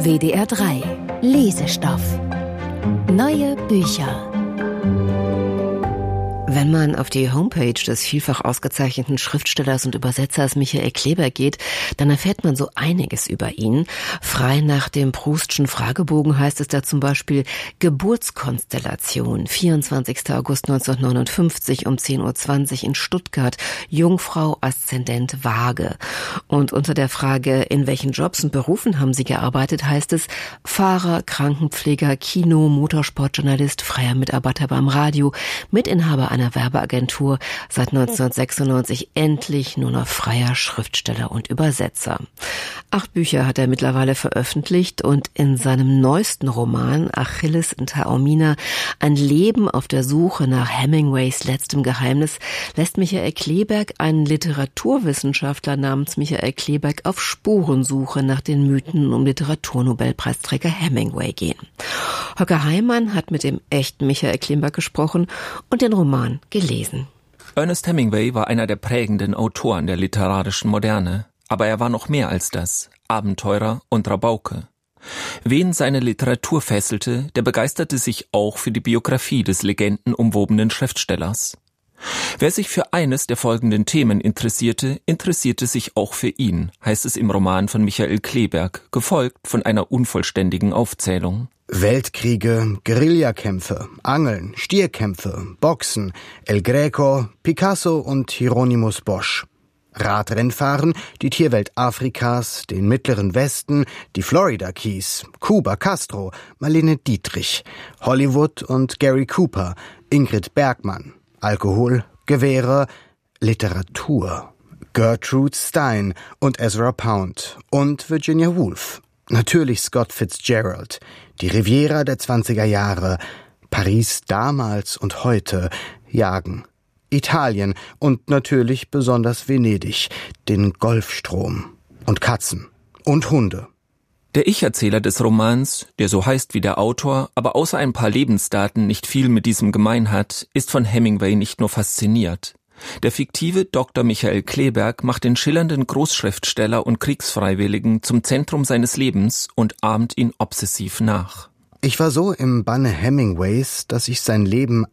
WDR 3 Lesestoff. Neue Bücher. Wenn man auf die Homepage des vielfach ausgezeichneten Schriftstellers und Übersetzers Michael Kleberg geht, dann erfährt man so einiges über ihn. Frei nach dem Proustschen Fragebogen heißt es da zum Beispiel Geburtskonstellation, 24. August 1959 um 10.20 Uhr in Stuttgart, Jungfrau, Aszendent Waage. Und unter der Frage, in welchen Jobs und Berufen haben Sie gearbeitet, heißt es Fahrer, Krankenpfleger, Kino, Motorsportjournalist, freier Mitarbeiter beim Radio, Mitinhaber einer Werbeagentur, seit 1996 endlich nur noch freier Schriftsteller und Übersetzer. 8 Bücher hat er mittlerweile veröffentlicht und in seinem neuesten Roman Achilles in Taormina, ein Leben auf der Suche nach Hemingways letztem Geheimnis, lässt Michael Kleberg einen Literaturwissenschaftler namens Michael Kleberg auf Spurensuche nach den Mythen um Literaturnobelpreisträger Hemingway gehen. Holger Heimann hat mit dem echten Michael Kleberg gesprochen und den Roman gelesen. Ernest Hemingway war einer der prägenden Autoren der literarischen Moderne. Aber er war noch mehr als das, Abenteurer und Rabauke. Wen seine Literatur fesselte, der begeisterte sich auch für die Biografie des legendenumwobenen Schriftstellers. Wer sich für eines der folgenden Themen interessierte sich auch für ihn, heißt es im Roman von Michael Kleberg, gefolgt von einer unvollständigen Aufzählung. Weltkriege, Guerillakämpfe, Angeln, Stierkämpfe, Boxen, El Greco, Picasso und Hieronymus Bosch. Radrennfahren, die Tierwelt Afrikas, den Mittleren Westen, die Florida Keys, Kuba, Castro, Marlene Dietrich, Hollywood und Gary Cooper, Ingrid Bergman, Alkohol, Gewehre, Literatur, Gertrude Stein und Ezra Pound und Virginia Woolf. Natürlich Scott Fitzgerald, die Riviera der 20er Jahre, Paris damals und heute, Jagen, Italien und natürlich besonders Venedig, den Golfstrom und Katzen und Hunde. Der Ich-Erzähler des Romans, der so heißt wie der Autor, aber außer ein paar Lebensdaten nicht viel mit diesem gemein hat, ist von Hemingway nicht nur fasziniert. Der fiktive Dr. Michael Kleberg macht den schillernden Großschriftsteller und Kriegsfreiwilligen zum Zentrum seines Lebens und ahmt ihn obsessiv nach. Ich war so im Banne Hemingways, dass ich sein Leben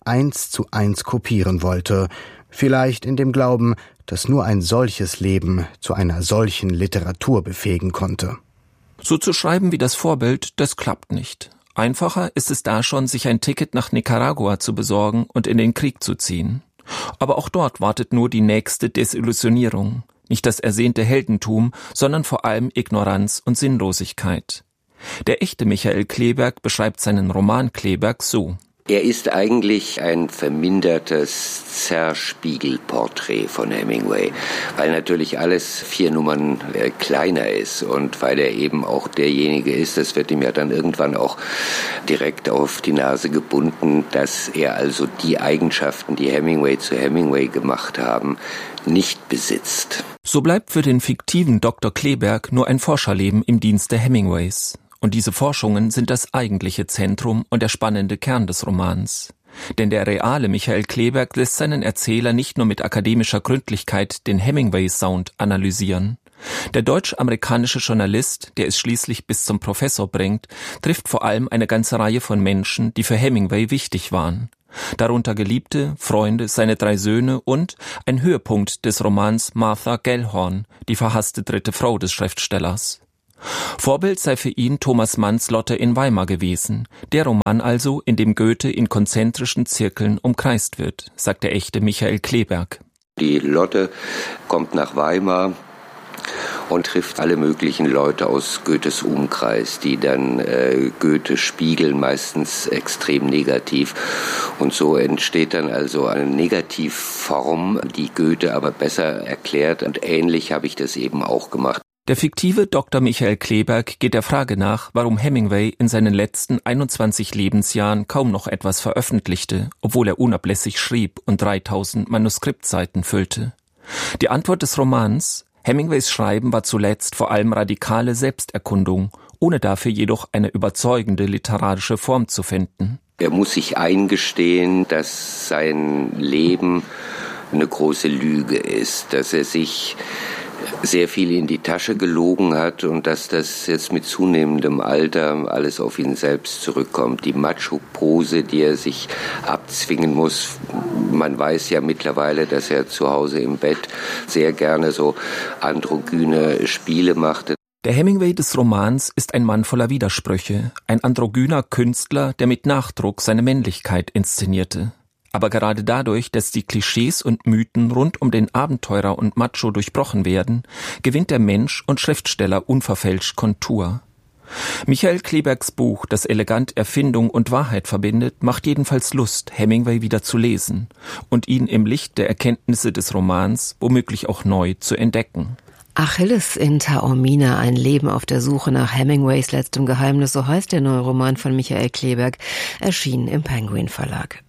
1:1 kopieren wollte. Vielleicht in dem Glauben, dass nur ein solches Leben zu einer solchen Literatur befähigen konnte. So zu schreiben wie das Vorbild, das klappt nicht. Einfacher ist es da schon, sich ein Ticket nach Nicaragua zu besorgen und in den Krieg zu ziehen. Aber auch dort wartet nur die nächste Desillusionierung. Nicht das ersehnte Heldentum, sondern vor allem Ignoranz und Sinnlosigkeit. Der echte Michael Kleberg beschreibt seinen Roman Kleberg so. Er ist eigentlich ein vermindertes Zerspiegelporträt von Hemingway, weil natürlich alles 4 Nummern kleiner ist und weil er eben auch derjenige ist, das wird ihm ja dann irgendwann auch direkt auf die Nase gebunden, dass er also die Eigenschaften, die Hemingway zu Hemingway gemacht haben, nicht besitzt. So bleibt für den fiktiven Dr. Kleberg nur ein Forscherleben im Dienste Hemingways. Und diese Forschungen sind das eigentliche Zentrum und der spannende Kern des Romans. Denn der reale Michael Kleberg lässt seinen Erzähler nicht nur mit akademischer Gründlichkeit den Hemingway-Sound analysieren. Der deutsch-amerikanische Journalist, der es schließlich bis zum Professor bringt, trifft vor allem eine ganze Reihe von Menschen, die für Hemingway wichtig waren. Darunter Geliebte, Freunde, seine 3 Söhne und ein Höhepunkt des Romans Martha Gellhorn, die verhasste 3. Frau des Schriftstellers. Vorbild sei für ihn Thomas Manns Lotte in Weimar gewesen, der Roman also, in dem Goethe in konzentrischen Zirkeln umkreist wird, sagt der echte Michael Kleberg. Die Lotte kommt nach Weimar und trifft alle möglichen Leute aus Goethes Umkreis, die dann Goethe spiegeln, meistens extrem negativ. Und so entsteht dann also eine Negativform, die Goethe aber besser erklärt. Und ähnlich habe ich das eben auch gemacht. Der fiktive Dr. Michael Kleberg geht der Frage nach, warum Hemingway in seinen letzten 21 Lebensjahren kaum noch etwas veröffentlichte, obwohl er unablässig schrieb und 3000 Manuskriptseiten füllte. Die Antwort des Romans: Hemingways Schreiben war zuletzt vor allem radikale Selbsterkundung, ohne dafür jedoch eine überzeugende literarische Form zu finden. Er muss sich eingestehen, dass sein Leben eine große Lüge ist, dass er sich sehr viel in die Tasche gelogen hat und dass das jetzt mit zunehmendem Alter alles auf ihn selbst zurückkommt. Die Macho-Pose, die er sich abzwingen muss. Man weiß ja mittlerweile, dass er zu Hause im Bett sehr gerne so androgyne Spiele machte. Der Hemingway des Romans ist ein Mann voller Widersprüche, ein androgyner Künstler, der mit Nachdruck seine Männlichkeit inszenierte. Aber gerade dadurch, dass die Klischees und Mythen rund um den Abenteurer und Macho durchbrochen werden, gewinnt der Mensch und Schriftsteller unverfälscht Kontur. Michael Klebergs Buch, das elegant Erfindung und Wahrheit verbindet, macht jedenfalls Lust, Hemingway wieder zu lesen und ihn im Licht der Erkenntnisse des Romans womöglich auch neu zu entdecken. Achilles in Taormina, ein Leben auf der Suche nach Hemingways letztem Geheimnis, so heißt der neue Roman von Michael Kleberg, erschienen im Penguin Verlag.